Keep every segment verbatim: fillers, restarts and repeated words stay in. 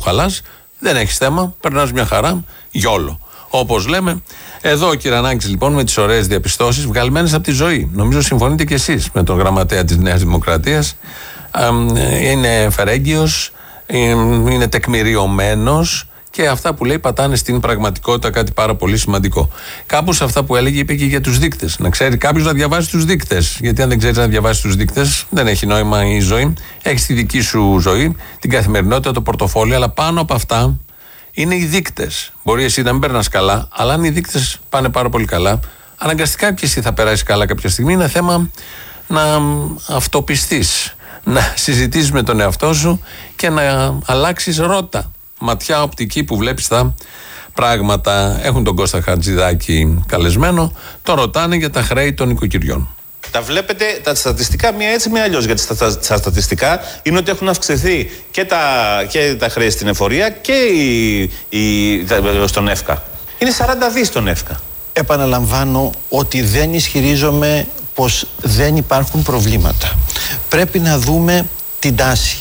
χαλάς, δεν έχεις θέμα, περνάς μια χαρά, γιόλο. Όπως λέμε, εδώ ο Κυρανάκης λοιπόν με τις ωραίες διαπιστώσεις βγαλμένες από τη ζωή. Νομίζω συμφωνείτε κι εσείς με τον γραμματέα της Νέας Δημοκρατίας. Είναι φερέγγιος, είναι τεκμηριωμένος και αυτά που λέει πατάνε στην πραγματικότητα, κάτι πάρα πολύ σημαντικό. Κάπου σε αυτά που έλεγε είπε και για τους δείκτες. Να ξέρει κάποιος να διαβάσει τους δείκτες. Γιατί αν δεν ξέρεις να διαβάσει τους δείκτες, δεν έχει νόημα η ζωή. Έχεις τη δική σου ζωή, την καθημερινότητα, το πορτοφόλι, αλλά πάνω από αυτά είναι οι δείκτες. Μπορεί εσύ να μην περνάς καλά, αλλά αν οι δείκτες πάνε πάρα πολύ καλά, αναγκαστικά και εσύ θα περάσεις καλά κάποια στιγμή. Είναι θέμα να αυτοπιστείς, να συζητήσεις με τον εαυτό σου και να αλλάξεις ρότα. Ματιά οπτική που βλέπεις τα πράγματα. Έχουν τον Κώστα Χατζηδάκη καλεσμένο, τον ρωτάνε για τα χρέη των οικοκυριών. Τα βλέπετε τα στατιστικά μία έτσι μία αλλιώς. Γιατί στα, στα στατιστικά είναι ότι έχουν αυξηθεί και τα, και τα χρέη στην εφορία και η, η, στον ΕΦΚΑ. Είναι σαράντα δις στον ΕΦΚΑ. Επαναλαμβάνω ότι δεν ισχυρίζομαι πως δεν υπάρχουν προβλήματα. Πρέπει να δούμε την τάση.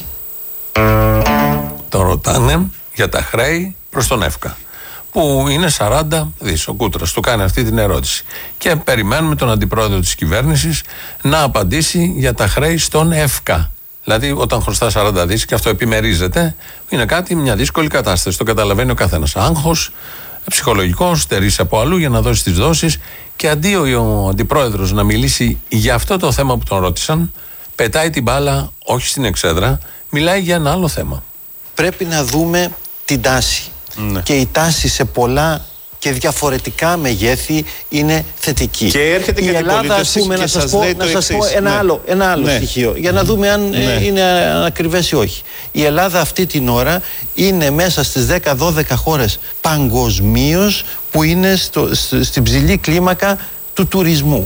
Τον ρωτάνε για τα χρέη προς τον ΕΦΚΑ, που είναι σαράντα δις. Ο Κούτρας του κάνει αυτή την ερώτηση. Και περιμένουμε τον αντιπρόεδρο της κυβέρνησης να απαντήσει για τα χρέη στον ΕΦΚΑ. Δηλαδή, όταν χρωστά σαράντα δις και αυτό επιμερίζεται, είναι κάτι, μια δύσκολη κατάσταση. Το καταλαβαίνει ο καθένας. Άγχος, ψυχολογικό, στερείς από αλλού για να δώσει τις δόσεις. Και αντί ο αντιπρόεδρος να μιλήσει για αυτό το θέμα που τον ρώτησαν, πετάει την μπάλα όχι στην εξέδρα, μιλάει για ένα άλλο θέμα. Πρέπει να δούμε την τάση. Ναι. Και η τάση σε πολλά και διαφορετικά μεγέθη είναι θετική. Και έρχεται και η Ελλάδα, ας πούμε, να σας πω, να σας πω ένα ναι. άλλο, ένα άλλο ναι. στοιχείο, για να δούμε αν ναι. ε, είναι ακριβές ή όχι. Η Ελλάδα αυτή την ώρα είναι μέσα στις δέκα δώδεκα χώρες παγκοσμίως που είναι στο, στο, στην ψηλή κλίμακα του τουρισμού.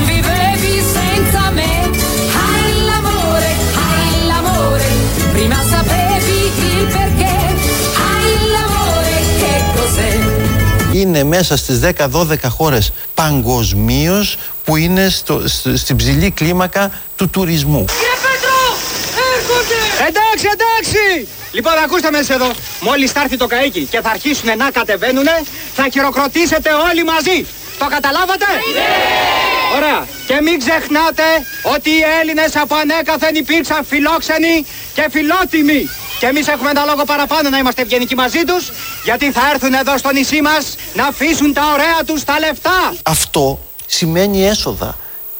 Είναι μέσα στις δέκα δώδεκα χώρες παγκοσμίως που είναι στο, στο, στην ψηλή κλίμακα του τουρισμού. Κύριε Πέτρο, έρχονται! Εντάξει, εντάξει! Λοιπόν, ακούστε με εδώ. Μόλις θα έρθει το καΐκι και θα αρχίσουν να κατεβαίνουνε, θα χειροκροτήσετε όλοι μαζί. Το καταλάβατε? Ναι! Ωραία. Και μην ξεχνάτε ότι οι Έλληνες από ανέκαθεν υπήρξαν φιλόξενοι και φιλότιμοι. Και εμείς έχουμε ένα λόγο παραπάνω να είμαστε ευγενικοί μαζί τους, γιατί θα έρθουν εδώ στο νησί μας να αφήσουν τα ωραία τους τα λεφτά. Αυτό σημαίνει έσοδα.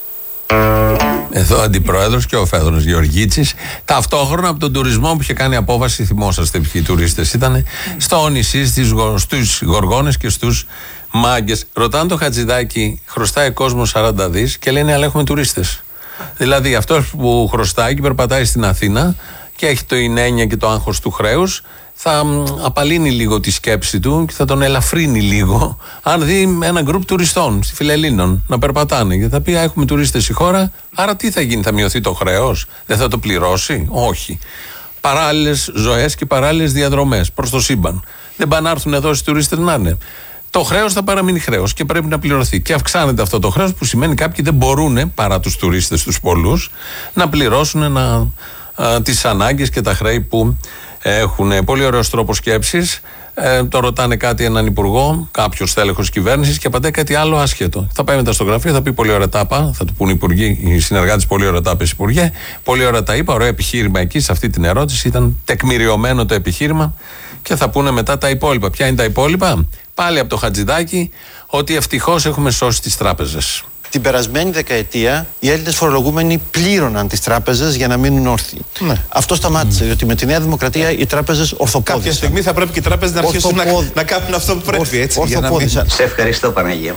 Εδώ ο αντιπρόεδρος και ο Φέδωρος Γεωργίτσης, ταυτόχρονα από τον τουρισμό που είχε κάνει απόβαση, θυμόσαστε ποιοι τουρίστες ήταν, στο νησί, στις, στους Γοργόνες και στους Μάγκες. Ρωτάνε το Χατζηδάκη, χρωστάει κόσμο σαράντα δις και λένε αλλά έχουμε τουρίστες. Δηλαδή αυτός που χρωστάει και περπατάει στην Αθήνα και έχει το έννοια και το άγχος του χρέους, θα απαλύνει λίγο τη σκέψη του και θα τον ελαφρύνει λίγο αν δει ένα γκρουπ τουριστών στη Φιλελλήνων να περπατάνε. Γιατί θα πει: έχουμε τουρίστες στη χώρα, άρα τι θα γίνει, θα μειωθεί το χρέος, δεν θα το πληρώσει? Όχι. Παράλληλες ζωές και παράλληλες διαδρομές προς το σύμπαν. Δεν πάνε να έρθουν εδώ οι τουρίστες να είναι. Το χρέος θα παραμείνει χρέος και πρέπει να πληρωθεί. Και αυξάνεται αυτό το χρέος, που σημαίνει κάποιοι δεν μπορούν, παρά τους τουρίστες τους πολλούς, να πληρώσουν να. Τις ανάγκες και τα χρέη που έχουν. Πολύ ωραίος τρόπος σκέψης. Ε, το ρωτάνε κάτι έναν υπουργό, κάποιος τέλεχος κυβέρνησης, και απαντάει κάτι άλλο άσχετο. Θα πάει μετά στο γραφείο, θα πει πολύ ωραία τα είπα, θα του πούν οι υπουργοί, οι συνεργάτες, πολύ ωραία τα είπες υπουργέ, πολύ ωραία τα είπα, ωραίο επιχείρημα εκεί σε αυτή την ερώτηση. Ήταν τεκμηριωμένο το επιχείρημα και θα πούνε μετά τα υπόλοιπα. Ποια είναι τα υπόλοιπα? Πάλι από το Χατζηδάκη, ότι ευτυχώς έχουμε σώσει τις τράπεζες. Την περασμένη δεκαετία οι Έλληνες φορολογούμενοι πλήρωναν τις τράπεζες για να μείνουν όρθιοι. Ναι. Αυτό σταμάτησε, mm. διότι με τη Νέα Δημοκρατία οι τράπεζες ορθοπόδησαν. Κάποια στιγμή θα πρέπει και οι τράπεζες να αρχίσουν Ορθοπόδ... να, να κάνουν αυτό που πρέπει. Έτσι, για να μην... Σε ευχαριστώ, Παναγία.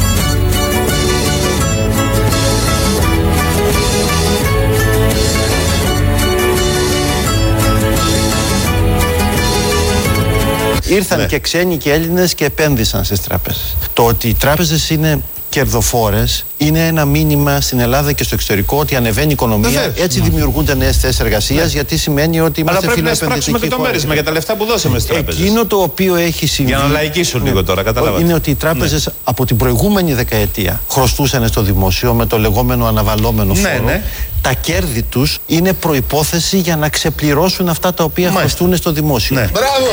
Ήρθαν ναι. και ξένοι και Έλληνες και επένδυσαν στις τράπεζες. Το ότι οι τράπεζες είναι κερδοφόρες είναι ένα μήνυμα στην Ελλάδα και στο εξωτερικό ότι ανεβαίνει η οικονομία. Βεβαίως. Έτσι ναι. δημιουργούνται νέες θέσεις εργασίας, ναι. γιατί σημαίνει ότι είμαστε φιλοεπενδυτικοί. Αλλά πρέπει να εισπράξουμε και το μέρισμα για τα λεφτά που δώσαμε στις τράπεζες. Εκείνο το οποίο έχει συμβεί. Για να λαϊκίσουν λίγο τώρα, καταλάβατε. Είναι ότι οι τράπεζες ναι. από την προηγούμενη δεκαετία χρωστούσαν στο δημόσιο με το λεγόμενο αναβαλόμενο φόρο. Ναι, ναι. Τα κέρδη τους είναι προϋπόθεση για να ξεπληρώσουν αυτά τα οποία Μάλιστα. χρωστούν στο δημόσιο. Ναι.